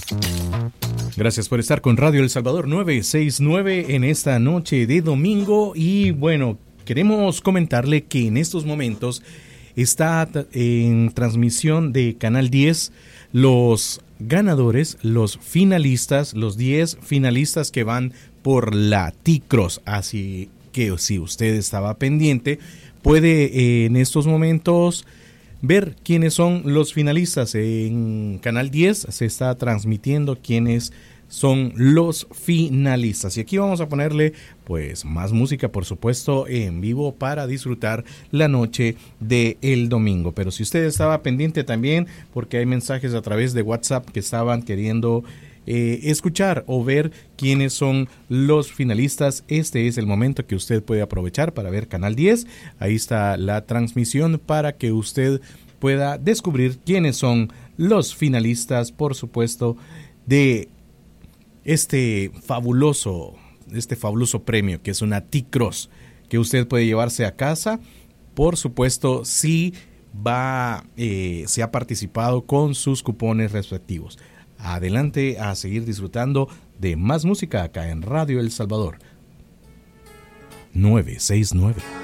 Gracias por estar con Radio El Salvador 969 en esta noche de domingo. Y bueno, queremos comentarle que en estos momentos está en transmisión de Canal 10 los ganadores, los finalistas, los 10 finalistas que van por la T-Cross. Así que si usted estaba pendiente, puede en estos momentos ver quiénes son los finalistas. En Canal 10 se está transmitiendo quiénes son los finalistas. Y aquí vamos a ponerle pues más música, por supuesto, en vivo para disfrutar la noche del domingo. Pero si usted estaba pendiente también, porque hay mensajes a través de WhatsApp que estaban queriendo escuchar o ver quiénes son los finalistas, este es el momento que usted puede aprovechar para ver Canal 10. Ahí está la transmisión para que usted pueda descubrir quiénes son los finalistas, por supuesto, de este fabuloso premio que es una T-Cross que usted puede llevarse a casa, por supuesto, si se ha participado con sus cupones respectivos. Adelante a seguir disfrutando de más música acá en Radio El Salvador 969.